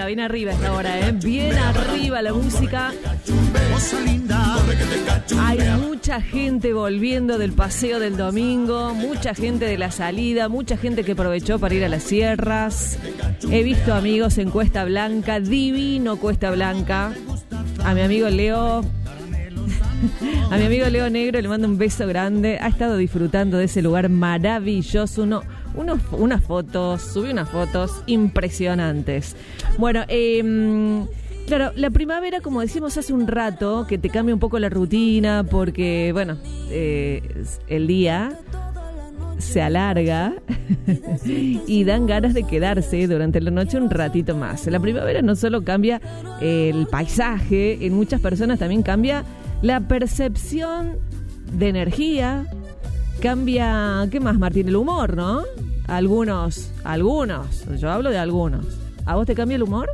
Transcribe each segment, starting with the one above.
arriba esta hora, bien arriba la música. Hay mucha gente volviendo del paseo del domingo, mucha gente de la salida, mucha gente que aprovechó para ir a las sierras. He visto amigos en Cuesta Blanca, divino Cuesta Blanca. A mi amigo Leo Negro le mando un beso grande. Ha estado disfrutando de ese lugar maravilloso. Unas fotos, subí unas fotos impresionantes. Bueno, claro, la primavera, como decimos hace un rato, que te cambia un poco la rutina porque, bueno, el día se alarga y dan ganas de quedarse durante la noche un ratito más. La primavera no solo cambia el paisaje, en muchas personas también cambia la percepción de energía, cambia, ¿qué más, Martín? El humor, ¿no? Algunos, yo hablo de algunos. ¿A vos te cambia el humor?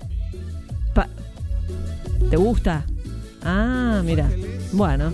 ¿Te gusta? Ah, mira, bueno.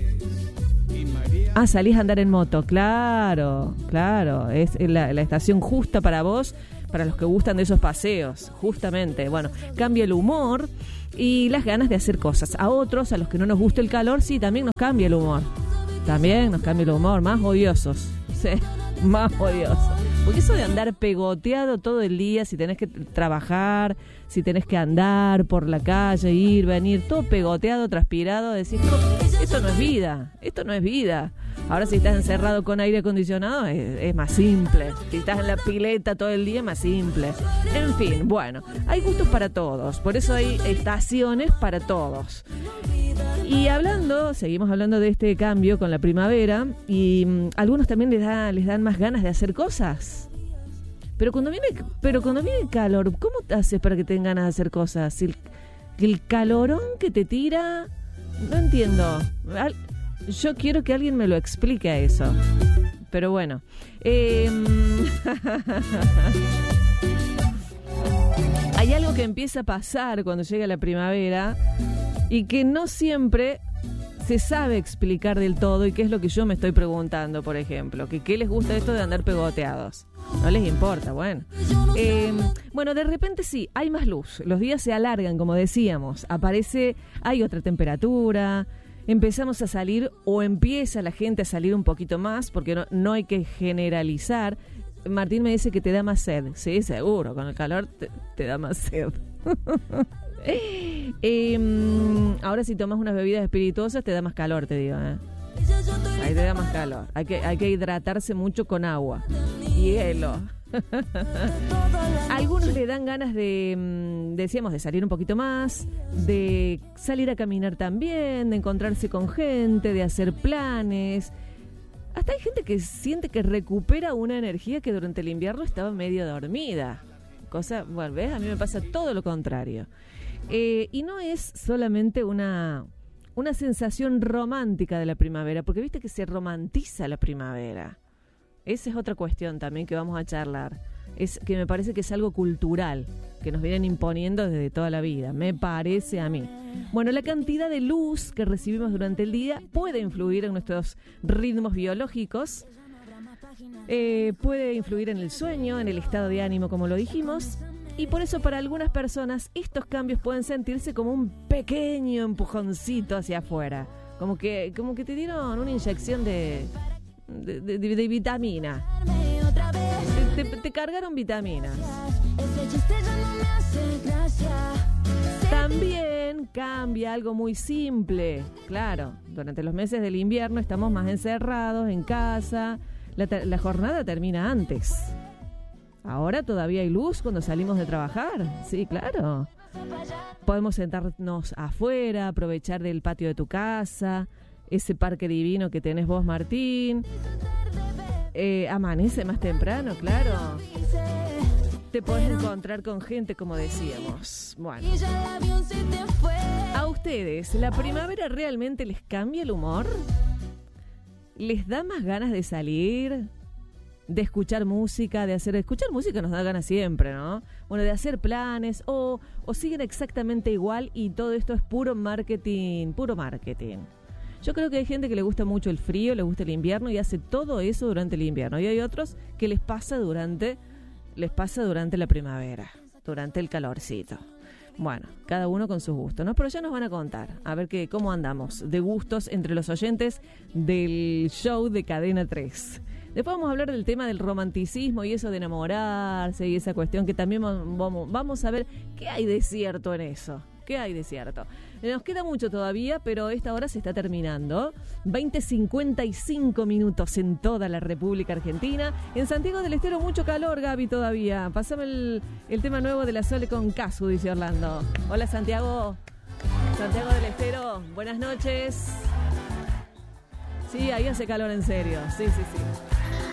Ah, salís a andar en moto, claro, es la estación justa para vos, para los que gustan de esos paseos, justamente. Bueno, cambia el humor y las ganas de hacer cosas. A otros, a los que no nos gusta el calor, sí, también nos cambia el humor. Más odiosos, sí, más odiosos. Porque eso de andar pegoteado todo el día, si tenés que trabajar, si tenés que andar por la calle, ir, venir, todo pegoteado, transpirado, decís, esto no es vida. Ahora si estás encerrado con aire acondicionado es más simple. Si estás en la pileta todo el día es más simple. En fin, bueno, hay gustos para todos, por eso hay estaciones para todos. Y seguimos hablando de este cambio con la primavera y algunos también les dan más ganas de hacer cosas. Pero cuando viene el calor, ¿cómo te haces para que tengan ganas de hacer cosas? El calorón que te tira, no entiendo. Yo quiero que alguien me lo explique a eso. Pero bueno. Hay algo que empieza a pasar cuando llega la primavera y que no siempre se sabe explicar del todo, y que es lo que yo me estoy preguntando, por ejemplo, que qué les gusta esto de andar pegoteados. No les importa, bueno. Bueno, de repente sí, hay más luz, los días se alargan, como decíamos, hay otra temperatura, empezamos a salir, o empieza la gente a salir un poquito más, porque no hay que generalizar. Martín me dice que te da más sed. Sí, seguro, con el calor te da más sed. Ahora si tomas unas bebidas espirituosas te da más calor, te digo, ahí te da más calor. Hay que hidratarse mucho con agua, hielo. Algunos le dan ganas decíamos, de salir un poquito más, de salir a caminar también, de encontrarse con gente, de hacer planes. Hasta hay gente que siente que recupera una energía que durante el invierno estaba medio dormida. Bueno, ¿ves? A mí me pasa todo lo contrario. Y no es solamente una sensación romántica de la primavera, porque viste que se romantiza la primavera. Esa es otra cuestión también que vamos a charlar. Es que me parece que es algo cultural, que nos vienen imponiendo desde toda la vida, me parece a mí. Bueno, la cantidad de luz que recibimos durante el día puede influir en nuestros ritmos biológicos, puede influir en el sueño, en el estado de ánimo, como lo dijimos. Y por eso para algunas personas estos cambios pueden sentirse como un pequeño empujoncito hacia afuera. Como que te dieron una inyección de vitamina. Te cargaron vitaminas. También cambia algo muy simple. Claro, durante los meses del invierno estamos más encerrados en casa. La jornada termina antes. Ahora todavía hay luz cuando salimos de trabajar. Sí, claro. Podemos sentarnos afuera, aprovechar del patio de tu casa, ese parque divino que tenés vos, Martín. Amanece más temprano, claro. Te podés encontrar con gente, como decíamos. Bueno. ¿A ustedes la primavera realmente les cambia el humor? ¿Les da más ganas de salir? De escuchar música, escuchar música nos da ganas siempre, ¿no? Bueno, de hacer planes, o siguen exactamente igual y todo esto es puro marketing. Yo creo que hay gente que le gusta mucho el frío, le gusta el invierno y hace todo eso durante el invierno. Y hay otros que les pasa durante la primavera. durante el calorcito. Bueno, cada uno con sus gustos, ¿no? Pero ya nos van a contar, a ver cómo andamos de gustos entre los oyentes del show de Cadena 3. Después vamos a hablar del tema del romanticismo y eso de enamorarse y esa cuestión que también vamos a ver qué hay de cierto en eso. ¿Qué hay de cierto? Nos queda mucho todavía, pero esta hora se está terminando. 20:55 en toda la República Argentina. En Santiago del Estero mucho calor, Gaby, todavía. Pasame el tema nuevo de la Sole con Casu, dice Orlando. Hola, Santiago. Santiago del Estero, buenas noches. Sí, ahí hace calor en serio. Sí.